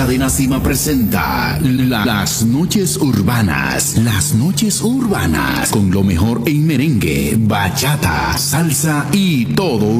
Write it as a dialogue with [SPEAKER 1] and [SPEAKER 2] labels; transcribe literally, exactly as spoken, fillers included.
[SPEAKER 1] Cadena Cima presenta la- Las Noches Urbanas. Las Noches Urbanas. Con lo mejor en merengue, bachata, salsa y todo